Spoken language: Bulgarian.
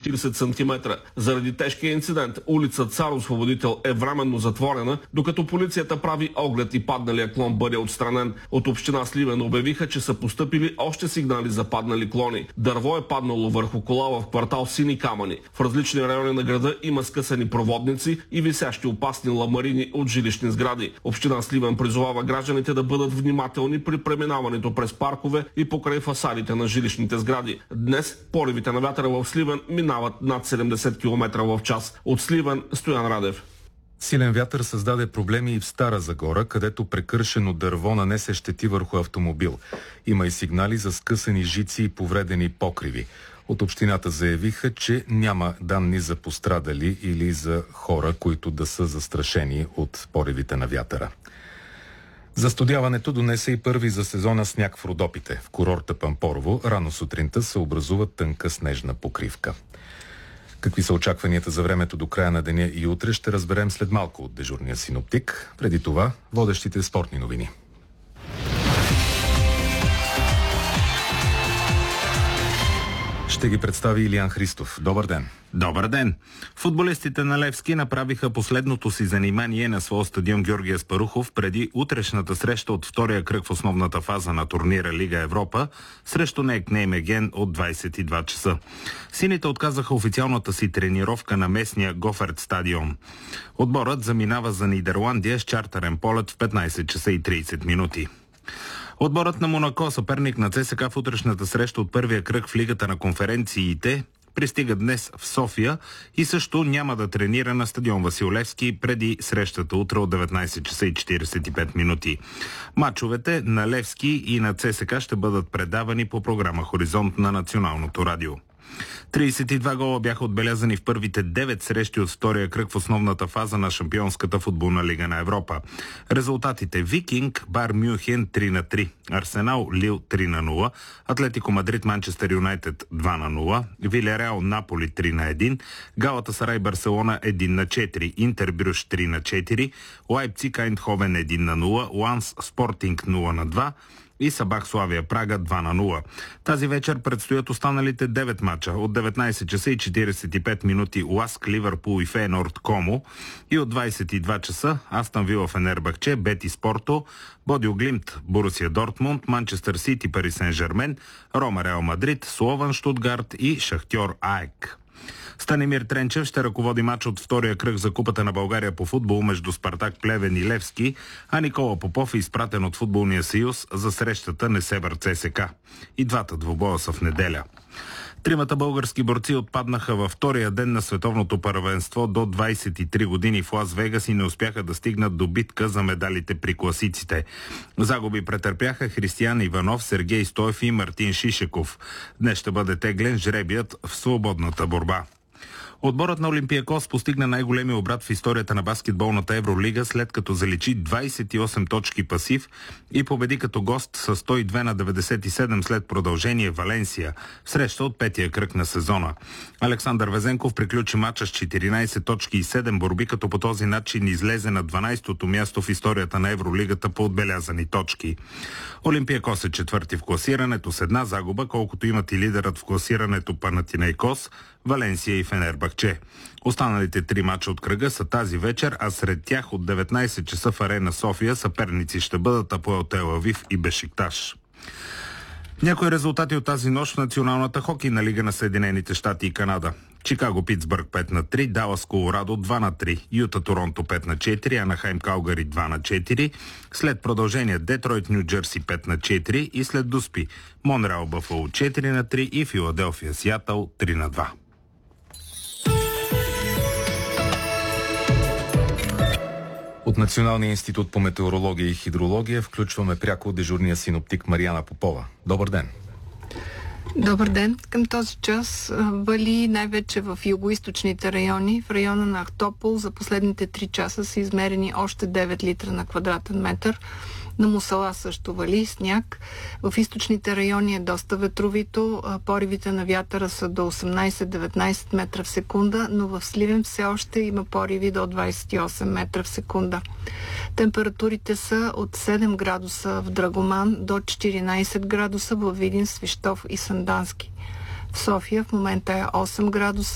40 см. Заради тежкия инцидент улица Цар Освободител е временно затворена, докато полицията прави оглед и падналия клон бъде отстранен. От община Сливен обявиха, че са постъпили още сигнали за паднали клони. Дърво е паднало върху кола в квартал Сини камъни. В различни райони на града има скъсани проводници и висящи опасни ламарини от жилищни сгради. Община Сливен призовава гражданите да бъдат внимателни при преминаването през паркове и покрай фасадите на жилищните сгради. Днес поривите на вятъра в Сливен минават над 70 км в час. От Сливен, Стоян Радев. Силен вятър създаде проблеми и в Стара Загора, където прекършено дърво нанесе щети върху автомобил. Има и сигнали за скъсани жици и повредени покриви. От общината заявиха, че няма данни за пострадали или за хора, които да са застрашени от поривите на вятъра. Застудяването донесе и първи за сезона сняг в Родопите. В курорта Пампорово рано сутринта се образува тънка снежна покривка. Какви са очакванията за времето до края на деня и утре, ще разберем след малко от дежурния синоптик. Преди това, водещите спортни новини. Ще ги представи Илиян Христов. Добър ден! Добър ден! Футболистите на Левски направиха последното си занимание на своя стадион Георги Аспарухов преди утрешната среща от втория кръг в основната фаза на турнира Лига Европа срещу НЕК Неймеген от 22 часа. Сините отказаха официалната си тренировка на местния Гоферт стадион. Отборът заминава за Нидерландия с чартерен полет в 15 часа и 30 минути. Отборът на Монако, съперник на ЦСКА в утрешната среща от първия кръг в Лигата на конференциите, пристига днес в София и също няма да тренира на стадион Васил Левски преди срещата утре от 19 часа и 45 минути. Мачовете на Левски и на ЦСКА ще бъдат предавани по програма Хоризонт на Националното радио. 32 гола бяха отбелязани в първите 9 срещи от втория кръг в основната фаза на Шампионската футболна лига на Европа. Резултатите: Викинг, Бар Мюнхен 3-3, Арсенал Лил 3-0, Атлетико Мадрид Манчестър Юнайтед 2-0, Вилереал Наполи 3-1, Галатасарай Барселона 1-4, Интер Брюш 3-4, Лайпциг Айндховен 1-0, Ланс Спортинг 0-2 и Сабах Славия Прага 2-0. Тази вечер предстоят останалите 9 мача. От 19 часа и 45 минути Ласк, Ливърпул и Фейнорд Комо, и от 22 часа Астън Вила Фенербахче, Бетис Порто, Бодио Глимт Борусия Дортмунд, Манчестър Сити Пари Сен-Жермен, Рома Реал Мадрид, Слован Штутгарт и Шахтьор АЕК. Станимир Тренчев ще ръководи матч от втория кръг за Купата на България по футбол между Спартак Плевен и Левски, а Никола Попов е изпратен от Футболния съюз за срещата Несебър ЦСКА. И двата двубоя са в неделя. Тримата български борци отпаднаха във втория ден на световното първенство до 23 години в Лас Вегас и не успяха да стигнат до битка за медалите при класиците. Загуби претърпяха Християн Иванов, Сергей Стоев и Мартин Шишеков. Днес ще бъде теглен жребият в свободната борба. Отборът на Олимпиакос постигна най-големия обрат в историята на баскетболната Евролига, след като заличи 28 точки пасив и победи като гост с 102-97 след продължение Валенсия, среща от петия кръг на сезона. Александър Везенков приключи мача с 14 точки и 7 борби, като по този начин излезе на 12-то място в историята на Евролигата по отбелязани точки. Олимпиакос е четвърти в класирането с една загуба, колкото имат и лидерът в класирането Панатинайкос, Валенсия и Фенербахче. Останалите 3 мача от кръга са тази вечер, а сред тях от 19 часа в Арена София съперници ще бъдат Апоел Тел Авив и Бешикташ. Някои резултати от тази нощ в Националната хокейна лига на Съединените щати и Канада. Чикаго Питсбърг 5-3, Далас Колорадо 2-3, Юта Торонто 5-4, Анахайм Калгари 2-4, след продължение Детройт Ню Джерси 5-4 и след дуспи Монреал Бъфало 4-3 и Филаделфия Сиатъл 3-2. От Националния институт по метеорология и хидрология включваме пряко дежурния синоптик Мариана Попова. Добър ден! Добър ден! Към този час вали най-вече в югоизточните райони. В района на Ахтопол за последните 3 часа са измерени още 9 литра на квадратен метър. На Мусала също вали сняг. В източните райони е доста ветровито. Поривите на вятъра са до 18-19 метра в секунда, но в Сливен все още има пориви до 28 метра в секунда. Температурите са от 7 градуса в Драгоман до 14 градуса в Видин, Свищов и Сандански. В София в момента е 8 градуса.